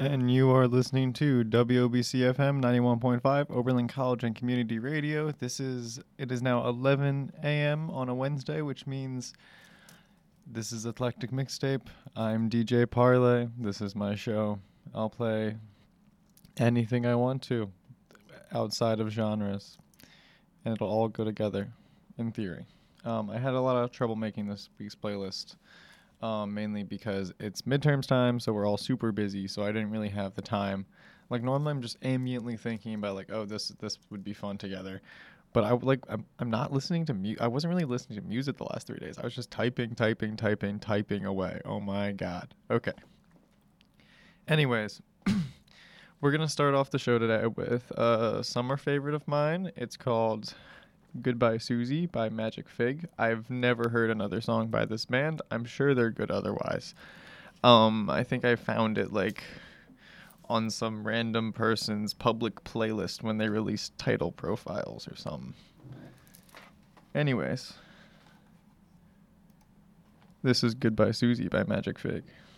And you are listening to WOBC FM 91.5, Oberlin College and Community Radio. It is now 11 a.m. on a Wednesday, which means this is Eclectic Mixtape. I'm DJ Parlay. This is my show. I'll play anything I want to outside of genres, and it'll all go together in theory. I had a lot of trouble making this week's playlist. Mainly because it's midterms time, so we're all super busy, so I didn't really have the time. Like, normally I'm just ambiently thinking about, like, oh, this would be fun together. But I'm not listening to I wasn't really listening to music the last 3 days. I was just typing away. Oh my god. Okay. Anyways, we're going to start off the show today with a summer favorite of mine. It's called Goodbye Susie by Magic Fig. I've never heard another song by this band. I'm sure they're good otherwise. I think I found it like on some random person's public playlist when they released title profiles or something. Anyways, this is Goodbye Susie by Magic Fig.